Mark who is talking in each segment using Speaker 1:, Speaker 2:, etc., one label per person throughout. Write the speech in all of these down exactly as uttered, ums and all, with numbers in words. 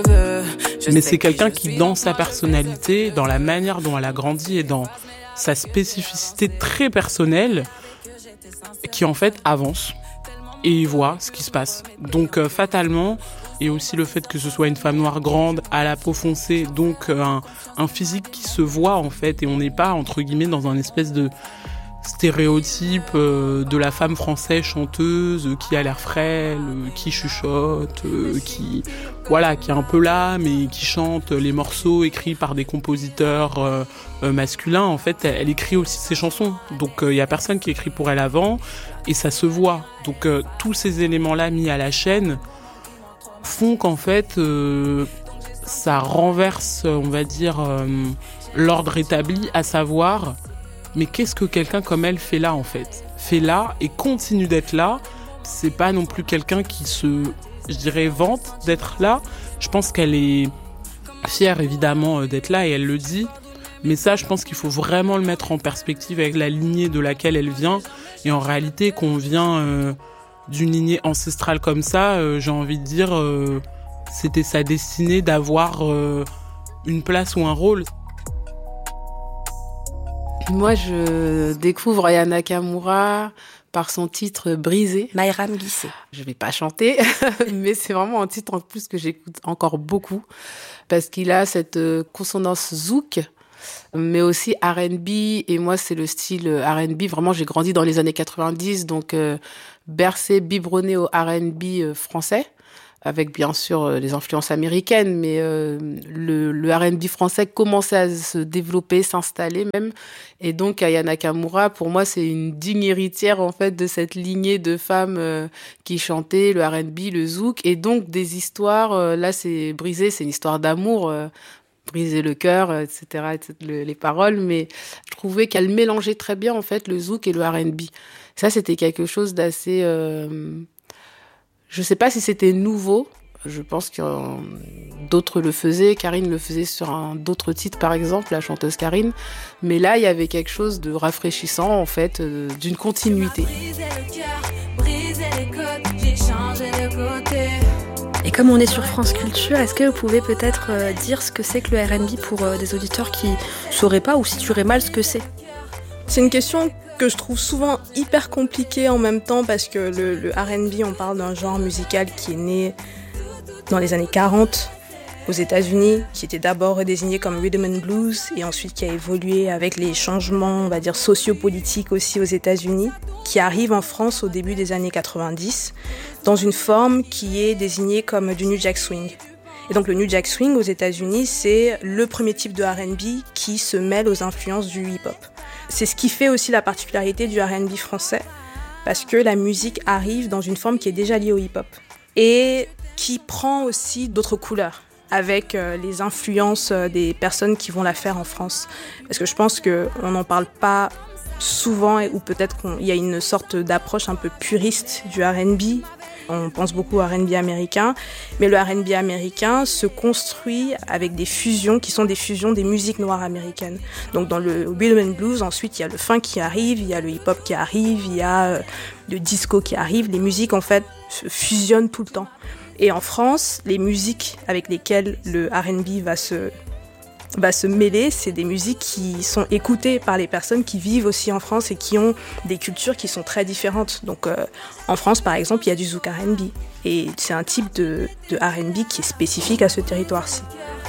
Speaker 1: Mais c'est quelqu'un qui, dans sa personnalité, dans la manière dont elle a grandi et dans sa spécificité très personnelle, qui en fait avance et voit ce qui se passe. Donc euh, fatalement, et aussi le fait que ce soit une femme noire grande, à la peau foncée, donc euh, un, un physique qui se voit en fait, et on n'est pas entre guillemets dans un espèce de stéréotype euh, de la femme française chanteuse euh, qui a l'air frêle, euh, qui chuchote, euh, qui voilà, qui est un peu là, mais qui chante les morceaux écrits par des compositeurs euh, euh, masculins. En fait, elle, elle écrit aussi ses chansons, donc il euh, y a personne qui écrit pour elle avant, et ça se voit. Donc euh, tous ces éléments-là mis à la chaîne font qu'en fait euh, ça renverse, on va dire, euh, l'ordre établi, à savoir, mais qu'est-ce que quelqu'un comme elle fait là en fait ? Fait là et continue d'être là. C'est pas non plus quelqu'un qui se, je dirais, vante d'être là. Je pense qu'elle est fière évidemment d'être là et elle le dit. Mais ça, je pense qu'il faut vraiment le mettre en perspective avec la lignée de laquelle elle vient. Et en réalité, qu'on vient euh, d'une lignée ancestrale comme ça, euh, j'ai envie de dire, euh, c'était sa destinée d'avoir euh, une place ou un rôle.
Speaker 2: Moi, je découvre Aya Nakamura par son titre Brisé.
Speaker 3: Mayram Guissé.
Speaker 2: Je vais pas chanter, mais c'est vraiment un titre en plus que j'écoute encore beaucoup parce qu'il a cette consonance zouk, mais aussi R and B. Et moi, c'est le style R and B. Vraiment, j'ai grandi dans les années quatre-vingt-dix, donc euh, bercé, biberonné au R and B euh, français, avec bien sûr euh, les influences américaines, mais euh, le, le R and B français commençait à se développer, s'installer même. Et donc Aya Nakamura, pour moi, c'est une digne héritière en fait de cette lignée de femmes euh, qui chantaient le R and B, le zouk, et donc des histoires. Euh, là, c'est Brisé, c'est une histoire d'amour. Euh, briser le cœur, et cetera, et cetera le, les paroles, mais je trouvais qu'elle mélangeait très bien en fait le zouk et le R and B. Ça, c'était quelque chose d'assez... Euh, je sais pas si c'était nouveau, je pense que euh, d'autres le faisaient, Karine le faisait sur un, d'autres titres par exemple, la chanteuse Karine, mais là, il y avait quelque chose de rafraîchissant en fait, euh, d'une continuité.
Speaker 3: Et comme on est sur France Culture, est-ce que vous pouvez peut-être euh, dire ce que c'est que le R and B pour euh, des auditeurs qui ne sauraient pas ou situeraient mal ce que c'est ?
Speaker 4: C'est une question que je trouve souvent hyper compliquée en même temps parce que le, le R and B, on parle d'un genre musical qui est né dans les années quarante aux États-Unis, qui était d'abord redésigné comme rhythm and blues et ensuite qui a évolué avec les changements, on va dire, sociopolitiques aussi aux États-Unis, qui arrive en France au début des années quatre-vingt-dix dans une forme qui est désignée comme du New Jack Swing. Et donc le New Jack Swing aux États-Unis, c'est le premier type de R and B qui se mêle aux influences du hip-hop. C'est ce qui fait aussi la particularité du R and B français, parce que la musique arrive dans une forme qui est déjà liée au hip-hop et qui prend aussi d'autres couleurs avec euh, les influences euh, des personnes qui vont la faire en France. Parce que je pense qu'on n'en parle pas souvent, ou peut-être qu'il y a une sorte d'approche un peu puriste du R and B. On pense beaucoup au R and B américain, mais le R and B américain se construit avec des fusions qui sont des fusions des musiques noires américaines. Donc dans le rhythm and blues, ensuite il y a le funk qui arrive, il y a le hip-hop qui arrive, il y a le disco qui arrive. Les musiques en fait se fusionnent tout le temps. Et en France, les musiques avec lesquelles le R and B va se va se mêler, c'est des musiques qui sont écoutées par les personnes qui vivent aussi en France et qui ont des cultures qui sont très différentes. Donc euh, en France, par exemple, il y a du zouk R and B. Et c'est un type de, de R and B qui est spécifique à ce territoire-ci.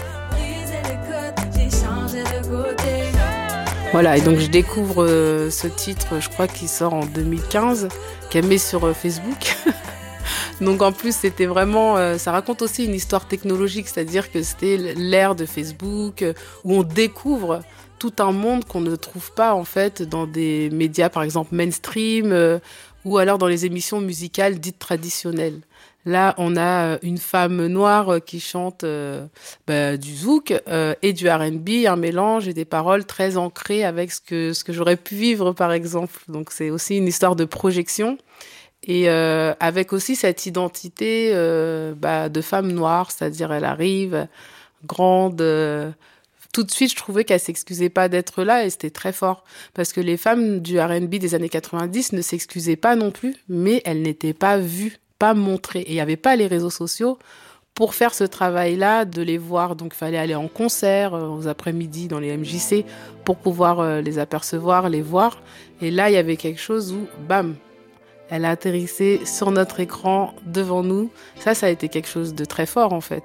Speaker 2: Voilà, et donc je découvre euh, ce titre, je crois qu'il sort en deux mille quinze, qu'elle met sur euh, Facebook. Donc en plus, c'était vraiment, euh, ça raconte aussi une histoire technologique, c'est-à-dire que c'était l'ère de Facebook euh, où on découvre tout un monde qu'on ne trouve pas en fait dans des médias par exemple mainstream euh, ou alors dans les émissions musicales dites traditionnelles. Là, on a une femme noire qui chante euh, bah, du zouk euh, et du R and B, un mélange et des paroles très ancrées avec ce que, ce que j'aurais pu vivre par exemple. Donc c'est aussi une histoire de projection. Et euh, avec aussi cette identité euh, bah, de femme noire, c'est-à-dire elle arrive grande. Euh, tout de suite, je trouvais qu'elle s'excusait pas d'être là et c'était très fort. Parce que les femmes du R and B des années quatre-vingt-dix ne s'excusaient pas non plus, mais elles n'étaient pas vues, pas montrées. Et il n'y avait pas les réseaux sociaux pour faire ce travail-là, de les voir, donc il fallait aller en concert euh, aux après-midi dans les M J C pour pouvoir euh, les apercevoir, les voir. Et là, il y avait quelque chose où, bam, elle a atterrissé sur notre écran devant nous. Ça, ça a été quelque chose de très fort en fait.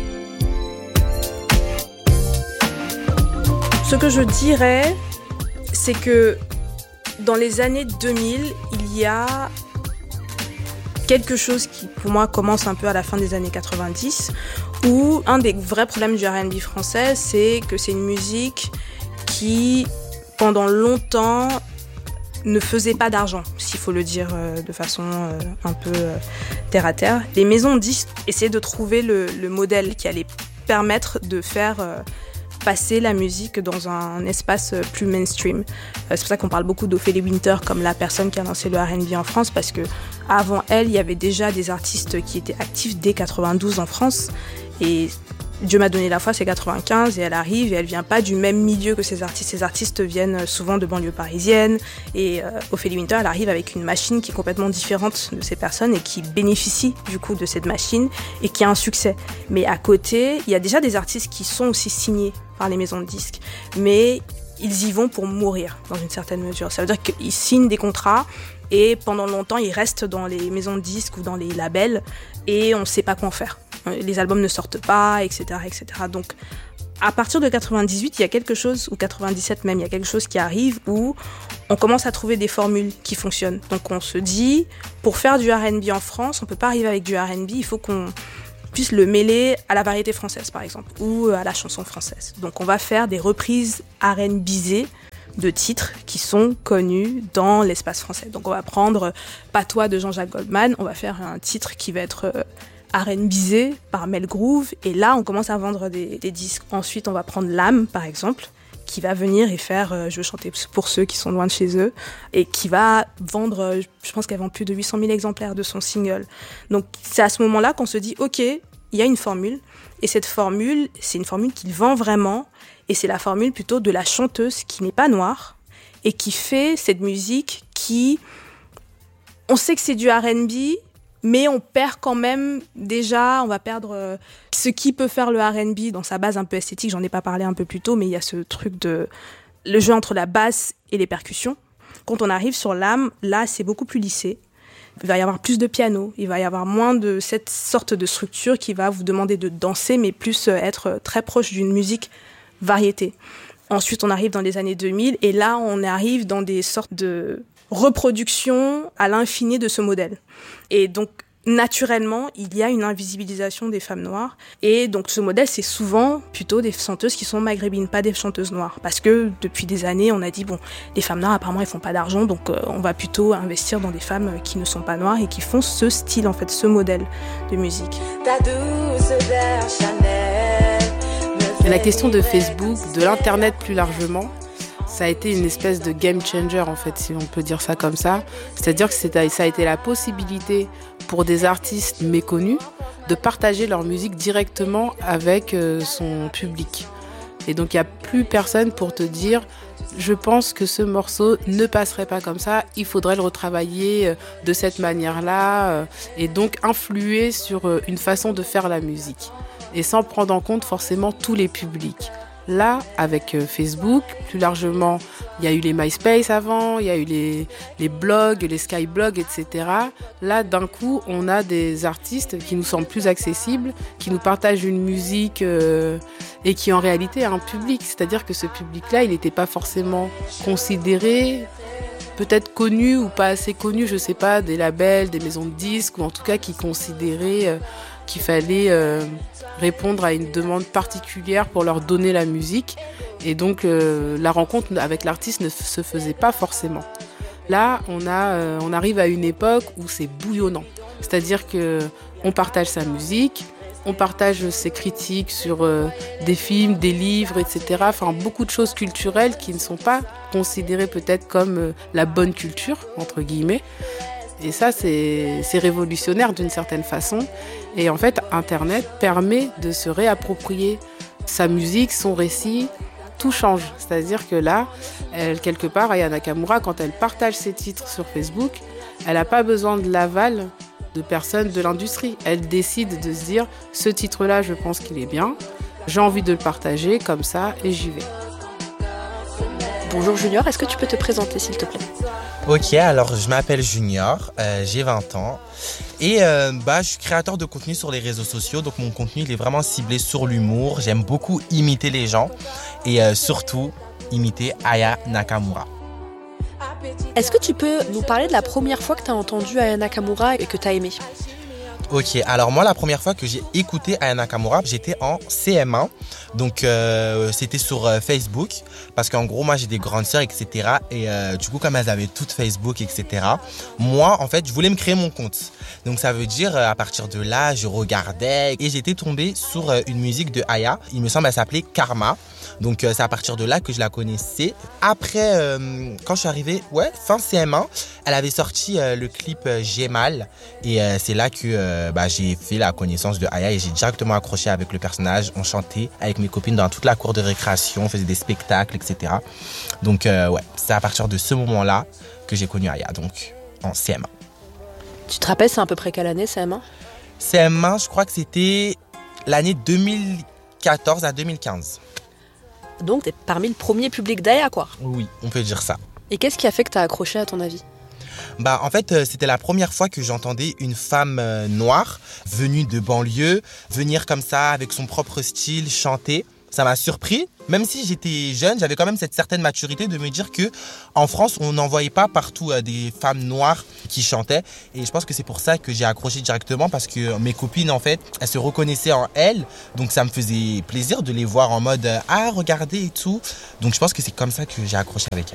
Speaker 4: Ce que je dirais, c'est que dans les années deux mille, il y a quelque chose qui, pour moi, commence un peu à la fin des années quatre-vingt-dix, où un des vrais problèmes du R and B français, c'est que c'est une musique qui, pendant longtemps, ne faisait pas d'argent, s'il faut le dire euh, de façon euh, un peu euh, terre à terre. Les maisons de disques essayaient de trouver le, le modèle qui allait permettre de faire euh, passer la musique dans un espace plus mainstream. C'est pour ça qu'on parle beaucoup d'Ophélie Winter comme la personne qui a lancé le R and B en France, parce que avant elle, il y avait déjà des artistes qui étaient actifs dès quatre-vingt-douze en France. Et Dieu m'a donné la foi, c'est quatre-vingt-quinze, et elle arrive et elle vient pas du même milieu que ces artistes. Ces artistes viennent souvent de banlieues parisiennes, et euh, Ophélie Winter, elle arrive avec une machine qui est complètement différente de ces personnes et qui bénéficie du coup de cette machine et qui a un succès. Mais à côté, il y a déjà des artistes qui sont aussi signés par les maisons de disques, mais ils y vont pour mourir dans une certaine mesure. Ça veut dire qu'ils signent des contrats et pendant longtemps, ils restent dans les maisons de disques ou dans les labels et on ne sait pas quoi en faire. Les albums ne sortent pas, et cetera, et cetera. Donc, à partir de quatre-vingt-dix-huit, il y a quelque chose, ou quatre-vingt-dix-sept même, il y a quelque chose qui arrive où on commence à trouver des formules qui fonctionnent. Donc, on se dit, pour faire du R and B en France, on ne peut pas arriver avec du R and B, il faut qu'on puisse le mêler à la variété française, par exemple, ou à la chanson française. Donc, on va faire des reprises R and B-isées de titres qui sont connus dans l'espace français. Donc, on va prendre Patois de Jean-Jacques Goldman, on va faire un titre qui va être R and B-isé par Mel Groove, et là, on commence à vendre des, des disques. Ensuite, on va prendre L'Âme, par exemple, qui va venir et faire euh, « Je veux chanter pour ceux qui sont loin de chez eux », et qui va vendre, euh, je pense qu'elle vend plus de huit cent mille exemplaires de son single. Donc, c'est à ce moment-là qu'on se dit « Ok, il y a une formule », et cette formule, c'est une formule qu'il vend vraiment, et c'est la formule plutôt de la chanteuse qui n'est pas noire, et qui fait cette musique qui... On sait que c'est du R and B, mais on perd quand même déjà, on va perdre euh, ce qui peut faire le R and B dans sa base un peu esthétique. J'en ai pas parlé un peu plus tôt, mais il y a ce truc de le jeu entre la basse et les percussions. Quand on arrive sur L'Âme, là, c'est beaucoup plus lissé. Il va y avoir plus de piano, il va y avoir moins de cette sorte de structure qui va vous demander de danser, mais plus être très proche d'une musique variété. Ensuite, on arrive dans les années deux mille, et là, on arrive dans des sortes de reproduction à l'infini de ce modèle. Et donc, naturellement, il y a une invisibilisation des femmes noires. Et donc, ce modèle, c'est souvent plutôt des chanteuses qui sont maghrébines, pas des chanteuses noires. Parce que depuis des années, on a dit, bon, les femmes noires, apparemment, elles font pas d'argent, donc euh, on va plutôt investir dans des femmes qui ne sont pas noires et qui font ce style, en fait, ce modèle de musique.
Speaker 2: Ta douce odeur Chanel. La question de Facebook, de l'Internet plus largement, ça a été une espèce de game changer, en fait, si on peut dire ça comme ça. C'est-à-dire que c'est, ça a été la possibilité pour des artistes méconnus de partager leur musique directement avec euh, son public. Et donc, il n'y a plus personne pour te dire « Je pense que ce morceau ne passerait pas comme ça, il faudrait le retravailler de cette manière-là. Euh, » et donc, influer sur euh, une façon de faire la musique. Et sans prendre en compte forcément tous les publics. Là, avec Facebook, plus largement, il y a eu les MySpace avant, il y a eu les, les blogs, les Skyblogs, et cetera. Là, d'un coup, on a des artistes qui nous semblent plus accessibles, qui nous partagent une musique euh, et qui en réalité a un public. C'est-à-dire que ce public-là, il n'était pas forcément considéré, peut-être connu ou pas assez connu, je ne sais pas, des labels, des maisons de disques, ou en tout cas qui considéraient euh, qu'il fallait... Euh, répondre à une demande particulière pour leur donner la musique. Et donc, euh, la rencontre avec l'artiste ne f- se faisait pas forcément. Là, on, a, euh, on arrive à une époque où c'est bouillonnant. C'est-à-dire qu'on partage sa musique, on partage ses critiques sur euh, des films, des livres, et cetera. Enfin, beaucoup de choses culturelles qui ne sont pas considérées peut-être comme euh, la bonne culture, entre guillemets. Et ça, c'est, c'est révolutionnaire d'une certaine façon. Et en fait, Internet permet de se réapproprier sa musique, son récit. Tout change. C'est-à-dire que là, elle, quelque part, Aya Nakamura, quand elle partage ses titres sur Facebook, elle n'a pas besoin de l'aval de personnes de l'industrie. Elle décide de se dire, ce titre-là, je pense qu'il est bien, j'ai envie de le partager comme ça et j'y vais.
Speaker 3: Bonjour Junior, est-ce que tu peux te présenter s'il te plaît ?
Speaker 5: Ok, alors je m'appelle Junior, euh, j'ai vingt ans et euh, bah, je suis créateur de contenu sur les réseaux sociaux. Donc mon contenu il est vraiment ciblé sur l'humour. J'aime beaucoup imiter les gens et euh, surtout imiter Aya Nakamura.
Speaker 3: Est-ce que tu peux nous parler de la première fois que tu as entendu Aya Nakamura et que tu as aimé ?
Speaker 5: Ok, alors moi la première fois que j'ai écouté Aya Nakamura, j'étais en C M un, donc euh, c'était sur euh, Facebook, parce qu'en gros moi j'ai des grandes sœurs, et cetera. Et euh, du coup comme elles avaient toutes Facebook, et cetera. Moi en fait je voulais me créer mon compte, donc ça veut dire euh, à partir de là je regardais et j'étais tombé sur euh, une musique de Aya, il me semble elle s'appelait Karma. Donc euh, c'est à partir de là que je la connaissais. Après, euh, quand je suis arrivé, ouais, fin C M un, elle avait sorti euh, le clip euh, J'ai mal. Et euh, c'est là que euh, bah, j'ai fait la connaissance de Aya et j'ai directement accroché avec le personnage. On chantait avec mes copines dans toute la cour de récréation, on faisait des spectacles, et cetera. Donc euh, ouais, c'est à partir de ce moment-là que j'ai connu Aya, donc en C M un.
Speaker 3: Tu te rappelles, c'est à peu près quelle année C M un ?
Speaker 5: C M un, je crois que c'était l'année deux mille quatorze à deux mille quinze.
Speaker 3: Donc, t'es parmi le premier public d'Aya, quoi.
Speaker 5: Oui, on peut dire ça.
Speaker 3: Et qu'est-ce qui a fait que t'as accroché, à ton avis ?
Speaker 5: Bah, en fait, euh, c'était la première fois que j'entendais une femme euh, noire venue de banlieue venir comme ça, avec son propre style, chanter. Ça m'a surpris. Même si j'étais jeune, j'avais quand même cette certaine maturité de me dire que en France, on n'en voyait pas partout euh, des femmes noires qui chantaient. Et je pense que c'est pour ça que j'ai accroché directement, parce que mes copines, en fait, elles se reconnaissaient en elles. Donc ça me faisait plaisir de les voir en mode euh, « Ah, regardez » et tout. Donc je pense que c'est comme ça que j'ai accroché avec elles.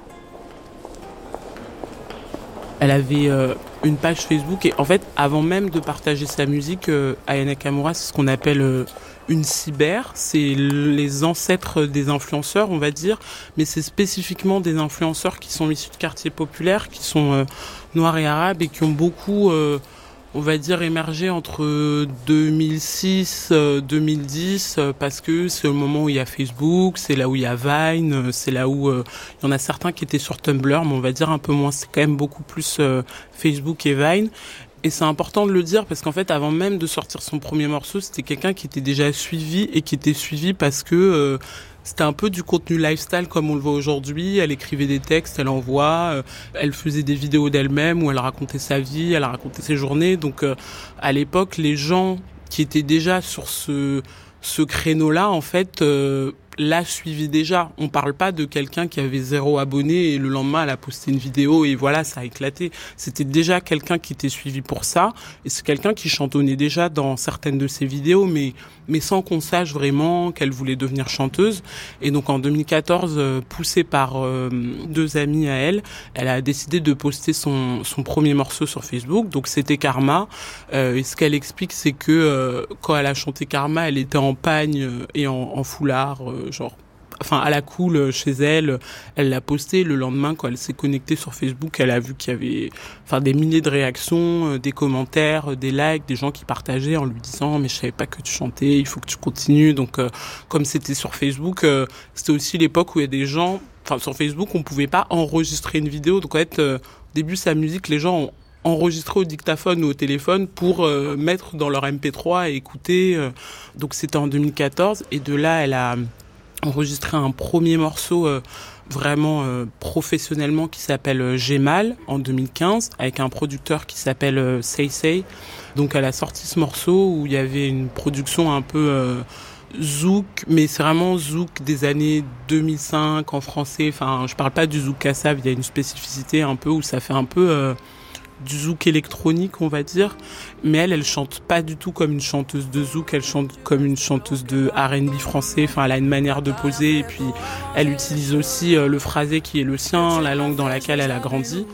Speaker 1: Elle avait euh, une page Facebook et en fait, avant même de partager sa musique, euh, Aya Nakamura, c'est ce qu'on appelle euh, une cyber. C'est les ancêtres des influenceurs, on va dire, mais c'est spécifiquement des influenceurs qui sont issus de quartiers populaires, qui sont euh, noirs et arabes et qui ont beaucoup, euh, on va dire, émergé entre deux mille six et deux mille dix, parce que c'est le moment où il y a Facebook, c'est là où il y a Vine, c'est là où euh, il y en a certains qui étaient sur Tumblr, mais on va dire un peu moins. C'est quand même beaucoup plus euh, Facebook et Vine. Et c'est important de le dire parce qu'en fait, avant même de sortir son premier morceau, c'était quelqu'un qui était déjà suivi et qui était suivi parce que euh, c'était un peu du contenu lifestyle comme on le voit aujourd'hui. Elle écrivait des textes, elle envoie, euh, elle faisait des vidéos d'elle-même où elle racontait sa vie, elle racontait ses journées. Donc euh, à l'époque, les gens qui étaient déjà sur ce, ce créneau-là, en fait, euh, l'a suivi déjà. On parle pas de quelqu'un qui avait zéro abonné et le lendemain elle a posté une vidéo et voilà, ça a éclaté. C'était déjà quelqu'un qui était suivi pour ça et c'est quelqu'un qui chantonnait déjà dans certaines de ses vidéos, mais mais sans qu'on sache vraiment qu'elle voulait devenir chanteuse. Et donc en deux mille quatorze, euh, poussée par euh, deux amis à elle, elle a décidé de poster son son premier morceau sur Facebook. Donc c'était Karma. Euh, et ce qu'elle explique, c'est que euh, quand elle a chanté Karma, elle était en pagne et en, en foulard. Euh, genre enfin à la cool chez elle, elle l'a posté. Le lendemain, quand elle s'est connectée sur Facebook, elle a vu qu'il y avait enfin des milliers de réactions, des commentaires, des likes, des gens qui partageaient en lui disant mais je savais pas que tu chantais, il faut que tu continues. Donc euh, comme c'était sur Facebook, euh, c'était aussi l'époque où il y a des gens, enfin sur Facebook on pouvait pas enregistrer une vidéo, donc en fait euh, au début sa musique les gens ont enregistré au dictaphone ou au téléphone pour euh, mettre dans leur M P trois et écouter. Euh, donc c'était en deux mille quatorze et de là elle a enregistré un premier morceau euh, vraiment euh, professionnellement qui s'appelle euh, J'ai mal en deux mille quinze avec un producteur qui s'appelle euh, Say Say. Donc elle a sorti ce morceau où il y avait une production un peu euh, zouk, mais c'est vraiment zouk des années deux mille cinq en français. Enfin, je parle pas du zouk kassav, il y a une spécificité un peu où ça fait un peu euh, du zouk électronique, on va dire. Mais elle, elle chante pas du tout comme une chanteuse de zouk, elle chante comme une chanteuse de R and B français. Enfin, elle a une manière de poser et puis elle utilise aussi euh, le phrasé qui est le sien, la langue dans laquelle elle a grandi.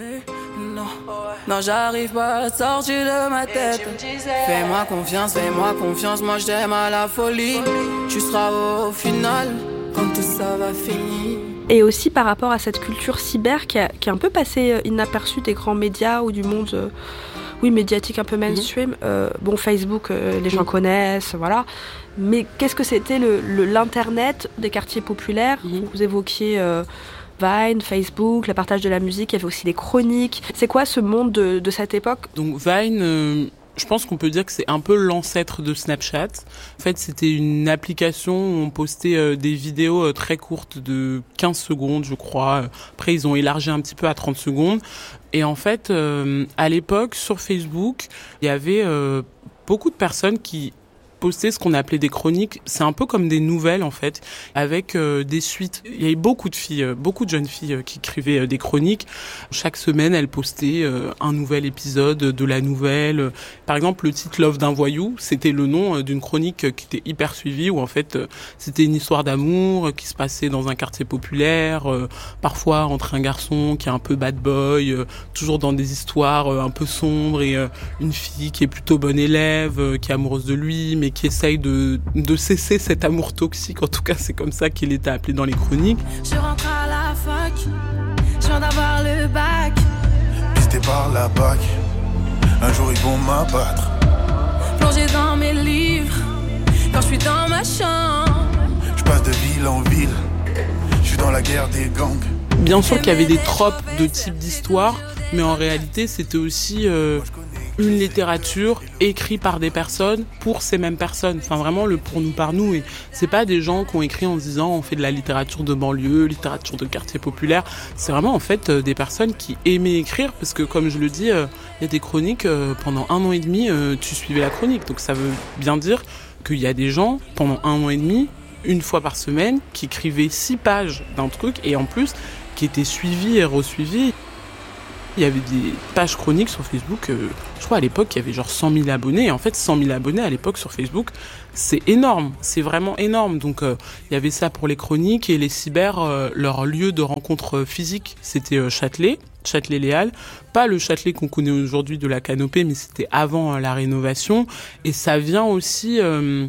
Speaker 6: Non, j'arrive pas à sortir de ma tête. Fais-moi confiance, fais-moi confiance, moi je t'aime à la folie. Tu seras au final quand tout ça va finir.
Speaker 3: Et aussi par rapport à cette culture cyber qui, a, qui est un peu passée inaperçue des grands médias ou du monde euh, oui, médiatique un peu mainstream. Mmh. Euh, bon, Facebook, euh, les gens mmh. connaissent, voilà. Mais qu'est-ce que c'était le, le, l'Internet des quartiers populaires ? mmh. Vous évoquiez euh, Vine, Facebook, le partage de la musique, il y avait aussi les chroniques. C'est quoi ce monde de, de cette époque ?
Speaker 1: Donc Vine, euh, je pense qu'on peut dire que c'est un peu l'ancêtre de Snapchat. En fait, c'était une application où on postait euh, des vidéos euh, très courtes de quinze secondes, je crois. Après, ils ont élargi un petit peu à trente secondes. Et en fait, euh, à l'époque, sur Facebook, il y avait euh, beaucoup de personnes qui poster ce qu'on appelait des chroniques. C'est un peu comme des nouvelles, en fait, avec euh, des suites. Il y avait beaucoup de filles, euh, beaucoup de jeunes filles euh, qui écrivaient euh, des chroniques. Chaque semaine, elles postaient euh, un nouvel épisode de la nouvelle. Par exemple, le titre « Love d'un voyou », c'était le nom euh, d'une chronique euh, qui était hyper suivie, où en fait, euh, c'était une histoire d'amour euh, qui se passait dans un quartier populaire, euh, parfois entre un garçon qui est un peu bad boy, euh, toujours dans des histoires euh, un peu sombres, et euh, une fille qui est plutôt bonne élève, euh, qui est amoureuse de lui, mais qui essaye de, de cesser cet amour toxique. En tout cas, c'est comme ça qu'il était appelé dans les chroniques.
Speaker 6: Je rentre à la fac, je viens d'avoir le bac.
Speaker 7: Pisté par la bac, un jour ils vont m'abattre.
Speaker 6: Plongé dans mes livres, quand je suis dans ma chambre.
Speaker 7: Je passe de ville en ville, je suis dans la guerre des gangs.
Speaker 1: Bien sûr qu'il y avait des tropes de type d'histoire, mais en réalité, c'était aussi euh, une littérature écrite par des personnes pour ces mêmes personnes. Enfin, vraiment, le pour nous, par nous. Et c'est pas des gens qui ont écrit en se disant on fait de la littérature de banlieue, littérature de quartier populaire. C'est vraiment, en fait, des personnes qui aimaient écrire, parce que, comme je le dis, il euh, y a des chroniques, euh, pendant un an et demi, euh, tu suivais la chronique. Donc, ça veut bien dire qu'il y a des gens, pendant un an et demi, une fois par semaine, qui écrivaient six pages d'un truc, et en plus, qui étaient suivis et resuivis. Il y avait des pages chroniques sur Facebook, euh, je crois à l'époque il y avait genre cent mille abonnés, et en fait cent mille abonnés à l'époque sur Facebook, c'est énorme, c'est vraiment énorme. Donc euh, il y avait ça pour les chroniques, et les cyber, euh, leur lieu de rencontre physique, c'était euh, Châtelet, Châtelet-Léal, pas le Châtelet qu'on connaît aujourd'hui de la Canopée, mais c'était avant euh, la rénovation, et ça vient aussi... Euh,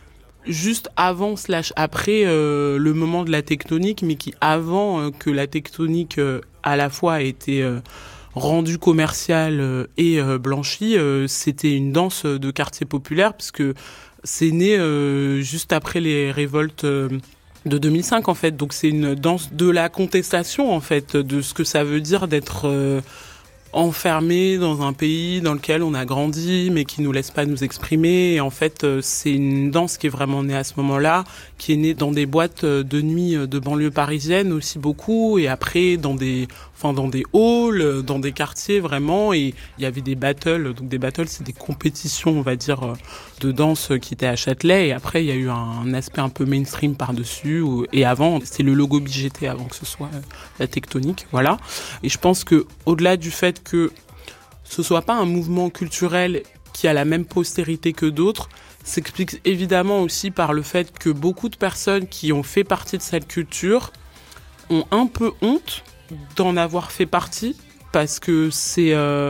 Speaker 1: juste avant slash après euh, le moment de la tectonique, mais qui avant euh, que la tectonique euh, à la fois ait été euh, rendue commerciale euh, et euh, blanchie, euh, c'était une danse de quartier populaire, puisque c'est né euh, juste après les révoltes euh, de deux mille cinq en fait. Donc c'est une danse de la contestation en fait, de ce que ça veut dire d'être... Euh, enfermés dans un pays dans lequel on a grandi, mais qui nous laisse pas nous exprimer. Et en fait, c'est une danse qui est vraiment née à ce moment-là, qui est née dans des boîtes de nuit de banlieue parisienne aussi beaucoup, et après dans des, enfin dans des halls, dans des quartiers vraiment. Et il y avait des battles. Donc des battles, c'est des compétitions, on va dire, de danse qui étaient à Châtelet. Et après, il y a eu un aspect un peu mainstream par-dessus. Et avant, c'est le logo B G T avant que ce soit la tectonique, voilà. Et je pense que au-delà du fait que ce soit pas un mouvement culturel qui a la même postérité que d'autres, s'explique évidemment aussi par le fait que beaucoup de personnes qui ont fait partie de cette culture ont un peu honte d'en avoir fait partie, parce que c'est euh,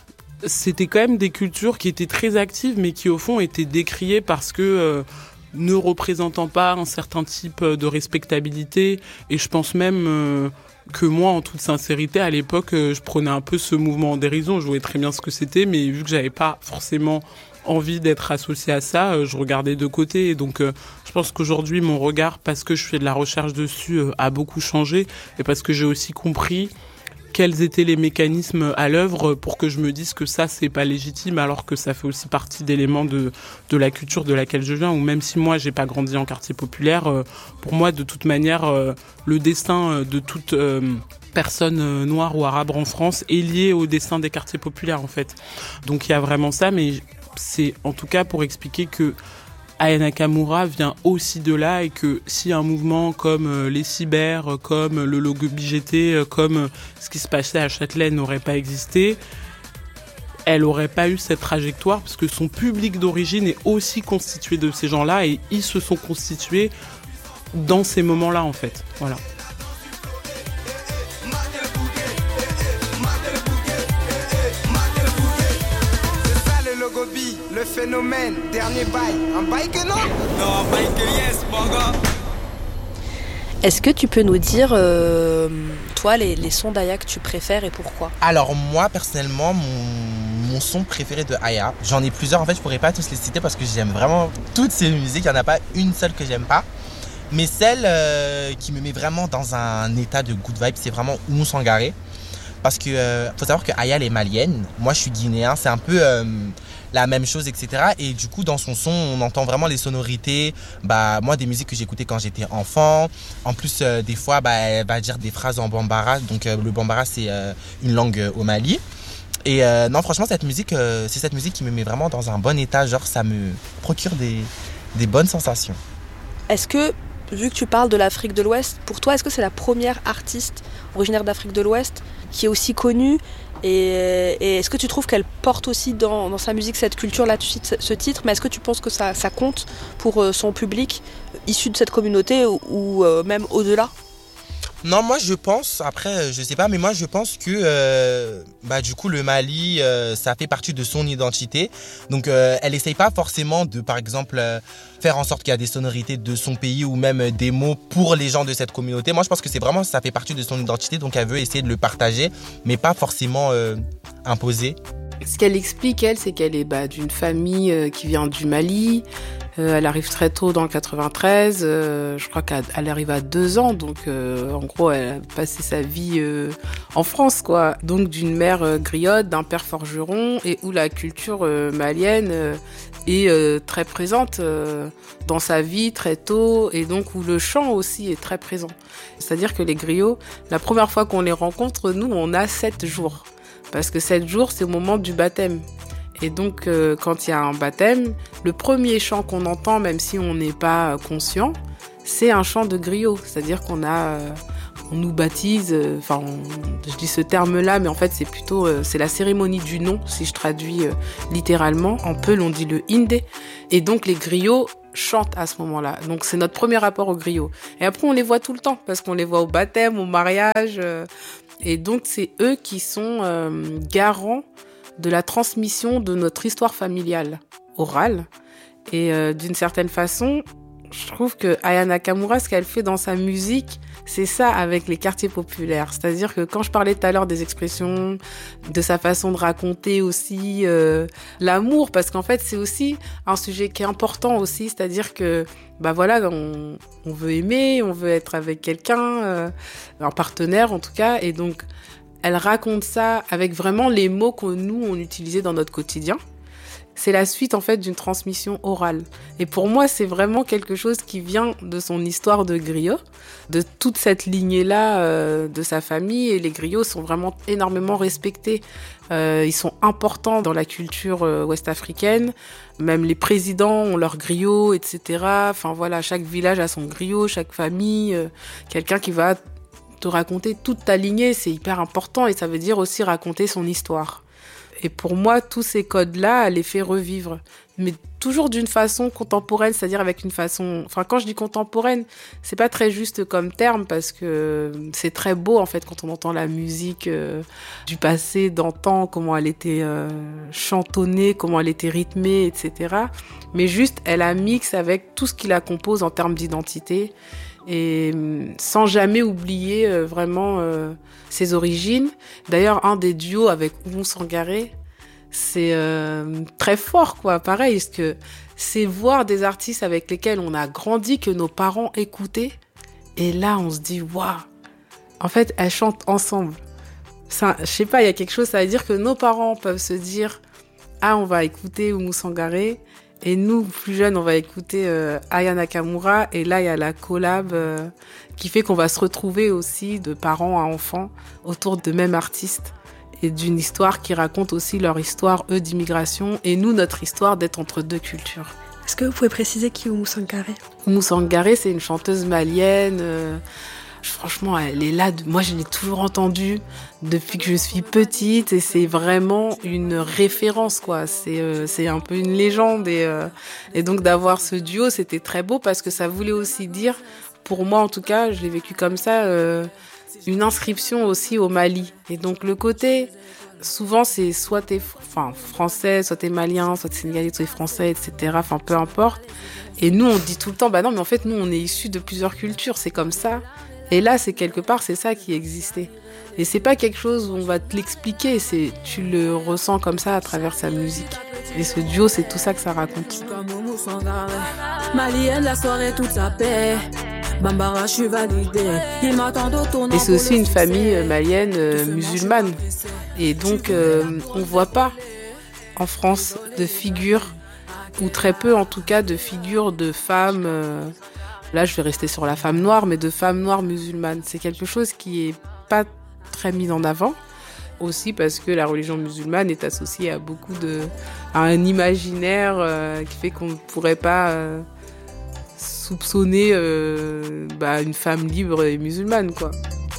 Speaker 1: c'était quand même des cultures qui étaient très actives, mais qui au fond étaient décriées parce que euh, ne représentant pas un certain type de respectabilité. Et je pense même euh, que moi, en toute sincérité, à l'époque, euh, je prenais un peu ce mouvement en dérision. Je voyais très bien ce que c'était, mais vu que j'avais pas forcément envie d'être associée à ça, euh, je regardais de côté. Et donc, euh, je pense qu'aujourd'hui, mon regard, parce que je fais de la recherche dessus, euh, a beaucoup changé, et parce que j'ai aussi compris quels étaient les mécanismes à l'œuvre pour que je me dise que ça, c'est pas légitime, alors que ça fait aussi partie d'éléments de, de la culture de laquelle je viens, ou même si moi, j'ai pas grandi en quartier populaire, euh, pour moi, de toute manière, euh, le destin de toute euh, personne euh, noire ou arabe en France est lié au destin des quartiers populaires, en fait. Donc, il y a vraiment ça, mais c'est en tout cas pour expliquer que Aya Nakamura vient aussi de là, et que si un mouvement comme euh, les cyber, euh, comme le logo B G T, euh, comme euh, ce qui se passait à Châtelet n'aurait pas existé, elle n'aurait pas eu cette trajectoire, parce que son public d'origine est aussi constitué de ces gens-là, et ils se sont constitués dans ces moments-là, en fait. Voilà.
Speaker 8: Le phénomène, dernier bail, un bail que non? Non, un bail que yes, mon gars.
Speaker 3: Est-ce que tu peux nous dire, euh, toi, les, les sons d'Aya que tu préfères et pourquoi?
Speaker 5: Alors moi, personnellement, mon, mon son préféré de Aya, j'en ai plusieurs, en fait, je pourrais pas tous les citer parce que j'aime vraiment toutes ces musiques, il n'y en a pas une seule que j'aime pas. Mais celle euh, qui me met vraiment dans un état de good vibe, c'est vraiment Oumou Sangaré. Parce que euh, faut savoir que Aya est malienne, moi je suis guinéen, c'est un peu euh, la même chose, et cetera. Et du coup, dans son son, on entend vraiment les sonorités. Bah, moi, des musiques que j'écoutais quand j'étais enfant. En plus, euh, des fois, bah, elle va dire des phrases en bambara. Donc, euh, le bambara, c'est euh, une langue euh, au Mali. Et euh, non, franchement, cette musique, euh, c'est cette musique qui me met vraiment dans un bon état. Genre, ça me procure des, des bonnes sensations.
Speaker 3: Est-ce que, vu que tu parles de l'Afrique de l'Ouest, pour toi, est-ce que c'est la première artiste originaire d'Afrique de l'Ouest qui est aussi connue ? Et, et est-ce que tu trouves qu'elle porte aussi dans, dans sa musique cette culture, là tu cites ce titre, mais est-ce que tu penses que ça, ça compte pour son public issu de cette communauté ou, ou euh, même au-delà ?
Speaker 5: Non, moi je pense, après je sais pas, mais moi je pense que euh, bah, du coup le Mali, euh, ça fait partie de son identité. Donc euh, elle essaye pas forcément de, par exemple, euh, faire en sorte qu'il y a des sonorités de son pays ou même des mots pour les gens de cette communauté. Moi je pense que c'est vraiment, ça fait partie de son identité, donc elle veut essayer de le partager, mais pas forcément euh, imposer.
Speaker 2: Ce qu'elle explique, elle, c'est qu'elle est bah, d'une famille euh, qui vient du Mali. Euh, elle arrive très tôt dans le quatre-vingt-treize. Euh, je crois qu'elle arrive à deux ans. Donc, euh, en gros, elle a passé sa vie euh, en France, quoi. Donc, d'une mère euh, griotte, d'un père forgeron, et où la culture euh, malienne euh, est euh, très présente euh, dans sa vie très tôt. Et donc, où le chant aussi est très présent. C'est-à-dire que les griots, la première fois qu'on les rencontre, nous, on a sept jours. Parce que sept jours, c'est au moment du baptême. Et donc, euh, quand il y a un baptême, le premier chant qu'on entend, même si on n'est pas conscient, c'est un chant de griot. C'est-à-dire qu'on a, euh, on nous baptise, enfin, euh, je dis ce terme-là, mais en fait, c'est plutôt, euh, c'est la cérémonie du nom, si je traduis euh, littéralement. En Peul, on dit le Indé. Et donc, les griots chantent à ce moment-là. Donc, c'est notre premier rapport aux griots. Et après, on les voit tout le temps, parce qu'on les voit au baptême, au mariage. Euh, et donc, c'est eux qui sont euh, garants de la transmission de notre histoire familiale orale. Et euh, d'une certaine façon, je trouve que Aya Nakamura, ce qu'elle fait dans sa musique, c'est ça avec les quartiers populaires. C'est-à-dire que quand je parlais tout à l'heure des expressions, de sa façon de raconter aussi euh, l'amour, parce qu'en fait, c'est aussi un sujet qui est important aussi. C'est-à-dire que, bah voilà, on, on veut aimer, on veut être avec quelqu'un, euh, un partenaire en tout cas. Et donc, elle raconte ça avec vraiment les mots que nous, on utilisait dans notre quotidien. C'est la suite, en fait, d'une transmission orale. Et pour moi, c'est vraiment quelque chose qui vient de son histoire de griot, de toute cette lignée-là euh, de sa famille. Et les griots sont vraiment énormément respectés. Euh, ils sont importants dans la culture euh, ouest-africaine. Même les présidents ont leur griot, et cetera. Enfin, voilà, chaque village a son griot, chaque famille. Euh, quelqu'un qui va te raconter toute ta lignée, c'est hyper important. Et ça veut dire aussi raconter son histoire. Et pour moi, tous ces codes-là, elle les fait revivre. Mais toujours d'une façon contemporaine, c'est-à-dire avec une façon... Enfin, quand je dis contemporaine, c'est pas très juste comme terme parce que c'est très beau, en fait, quand on entend la musique euh, du passé, d'antan, comment elle était euh, chantonnée, comment elle était rythmée, et cetera. Mais juste, elle a mix avec tout ce qui la compose en termes d'identité et sans jamais oublier euh, vraiment euh, ses origines. D'ailleurs, un des duos avec Oumou Sangaré, c'est euh, très fort, quoi. Pareil, parce que c'est voir des artistes avec lesquels on a grandi, que nos parents écoutaient, et là, on se dit, waouh, en fait, elles chantent ensemble. Ça, je sais pas, il y a quelque chose, ça veut dire que nos parents peuvent se dire, ah, on va écouter Oumou Sangaré, et nous, plus jeunes, on va écouter euh, Aya Nakamura. Et là, il y a la collab euh, qui fait qu'on va se retrouver aussi de parents à enfants autour de même artistes et d'une histoire qui raconte aussi leur histoire, eux, d'immigration, et nous, notre histoire d'être entre deux cultures.
Speaker 3: Est-ce que vous pouvez préciser qui est Oumou Sangaré ?
Speaker 2: Oumou Sangaré, c'est une chanteuse malienne. Euh, franchement, elle est là. De... Moi, je l'ai toujours entendue depuis que je suis petite et c'est vraiment une référence, quoi. C'est, euh, c'est un peu une légende et, euh, et donc d'avoir ce duo, c'était très beau parce que ça voulait aussi dire, pour moi en tout cas, je l'ai vécu comme ça, euh, une inscription aussi au Mali. Et donc le côté, souvent c'est soit t'es enfin, français, soit t'es malien, soit t'es sénégalais, soit t'es français, et cetera. Enfin, peu importe. Et nous, on dit tout le temps, bah non, mais en fait, nous, on est issus de plusieurs cultures, c'est comme ça. Et là, c'est quelque part, c'est ça qui existait. Et c'est pas quelque chose où on va te l'expliquer, c'est, tu le ressens comme ça à travers sa musique. Et ce duo, c'est tout ça que ça raconte.
Speaker 6: Malienne, la soirée, toute sa paix. Bambara, je suis validé. Il m'attend au tournant.
Speaker 2: Et c'est aussi une famille malienne euh, musulmane. Et donc, euh, on ne voit pas en France de figures, ou très peu en tout cas, de figures de femmes. Euh, là, je vais rester sur la femme noire, mais de femmes noires musulmanes. C'est quelque chose qui n'est pas très mis en avant. Aussi parce que la religion musulmane est associée à beaucoup de... à un imaginaire euh, qui fait qu'on ne pourrait pas... Euh, soupçonner euh, bah, une femme libre et musulmane, quoi.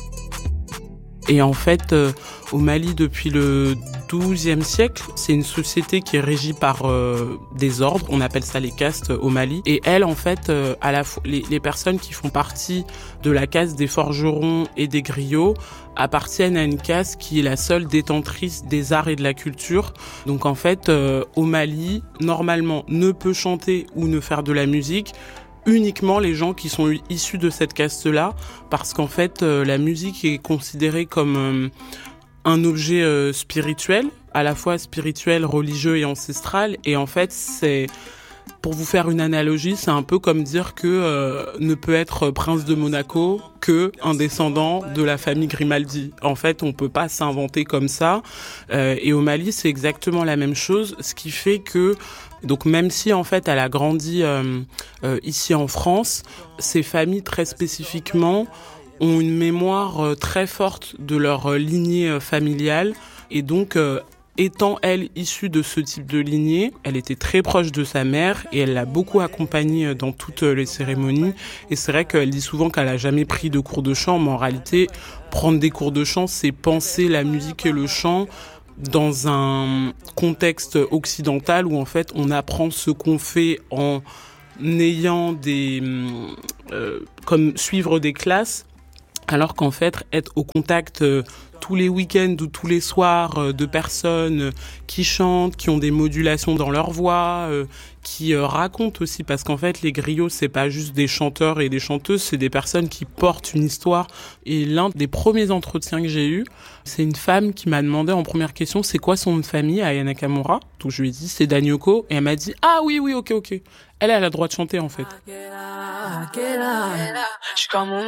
Speaker 1: Et en fait, euh, au Mali, depuis le douzième siècle, c'est une société qui est régie par euh, des ordres, on appelle ça les castes au Mali. Et elles, en fait, euh, à la fois, les, les personnes qui font partie de la caste des forgerons et des griots appartiennent à une caste qui est la seule détentrice des arts et de la culture. Donc en fait, euh, au Mali, normalement, ne peut chanter ou ne faire de la musique uniquement les gens qui sont issus de cette caste-là, parce qu'en fait, euh, la musique est considérée comme euh, un objet euh, spirituel, à la fois spirituel, religieux et ancestral, et en fait, c'est... Pour vous faire une analogie, c'est un peu comme dire que euh, ne peut être prince de Monaco que un descendant de la famille Grimaldi. En fait, on peut pas s'inventer comme ça. Euh, et au Mali, c'est exactement la même chose, ce qui fait que donc même si en fait elle a grandi euh, euh, ici en France, ces familles très spécifiquement ont une mémoire euh, très forte de leur euh, lignée euh, familiale et donc euh, étant, elle, issue de ce type de lignée, elle était très proche de sa mère et elle l'a beaucoup accompagnée dans toutes les cérémonies. Et c'est vrai qu'elle dit souvent qu'elle n'a jamais pris de cours de chant, mais en réalité, prendre des cours de chant, c'est penser la musique et le chant dans un contexte occidental où en fait, on apprend ce qu'on fait en ayant des... Euh, comme suivre des classes, alors qu'en fait, être au contact euh, tous les week-ends ou tous les soirs euh, de personnes euh, qui chantent, qui ont des modulations dans leur voix, euh, qui euh, racontent aussi, parce qu'en fait, les griots, c'est pas juste des chanteurs et des chanteuses, c'est des personnes qui portent une histoire. Et l'un des premiers entretiens que j'ai eu, c'est une femme qui m'a demandé en première question, c'est quoi son nom de famille à Aya Nakamura? Donc je lui ai dit, c'est Danyoko, et elle m'a dit, ah oui, oui, ok, ok. Elle, elle a le droit de chanter, en fait.